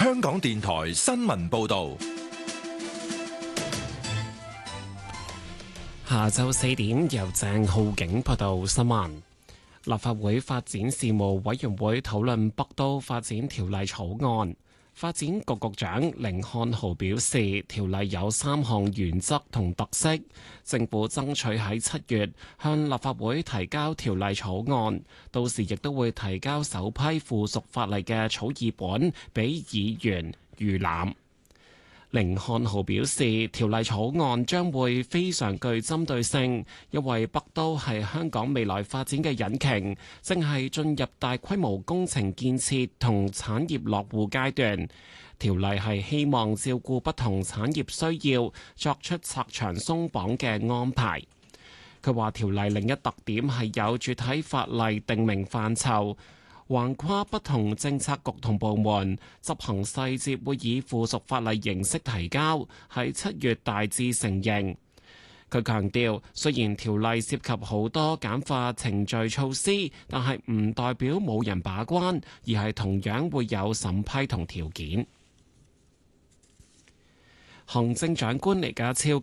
香港電台新聞報道。 下晝4點，由鄭浩景報道新聞。立法會發展事務委員會討論北都發展條例草案。發展局局長甯漢豪表示，條例有3項原則同特色，政府爭取喺7月向立法會提交條例草案，到時亦都會提交首批附屬法例嘅草擬本俾議員預覽。甯漢豪表示，條例草案將會非常具針對性，因為北都係香港未來發展嘅引擎，正係進入大規模工程建設同產業落戶階段。條例係希望照顧不同產業需要，作出拆牆鬆綁嘅安排。佢話條例另一特點係有主體法例定明範疇，橫跨不同政策局同部門，執行細節會以附屬法例形式提交，喺7月大致成形。佢強調，雖然條例涉及好多簡化程序措施，但係唔代表冇人把關，而係同樣會有審批同條件。行政長官李家超